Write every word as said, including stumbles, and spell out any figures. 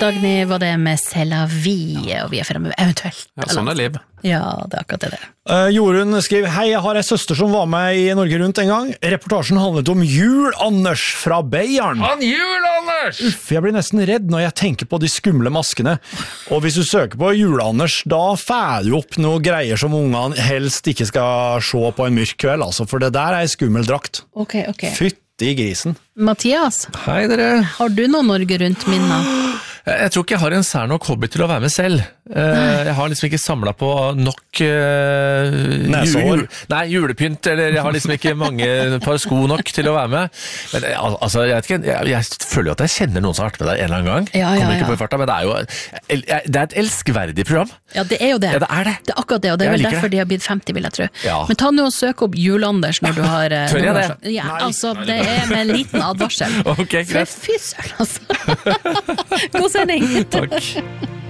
Dagny var det med C'est la vie, og vi er fremme eventuelt. Ja, sånn er liv. Ja, det er akkurat det. Uh, Jorunn skriver, hei, jeg har en søster som var med i Norge Rundt en gang. Reportasjen handlet om Jul-Anders fra Beiarn. Han Jul-Anders! Uff, jeg blir nesten redd når jeg tenker på de skumle maskene. Og hvis du søker på Jul-Anders, da får du opp noe greier som ungene helst ikke skal se på en mørk kveld, altså, for det der er en skummel drakt. Ok, ok. Fytti grisen. Mathias, Hei dere. har du noen Norge Rundt minner? Jeg tror ikke jeg har en sær nok hobby til å være med selv. Nei. Jeg har liksom ikke samlet på nok uh, Nesehår. jul, Nei, julepynt, eller jeg har liksom ikke mange par sko nok til å være med. Men al- altså, jeg vet ikke, jeg, jeg føler jo at jeg kjenner noen som har vært med der en eller annen gang. Ja, ja, Kommer ikke ja. på i farta, men det er jo el- det er et elskverdig program. Ja, det er jo det. Ja, det er det. Det er akkurat det, og det er Jeg vel liker derfor det. de har blitt femti, vil jeg tro. Ja. Men ta nå og søk opp Jul-Anders når du har... eh, Tør jeg når du det? har- Ja, altså, det er med en liten advarsel. Ok, greit. For fy søren, altså. God sending. Takk.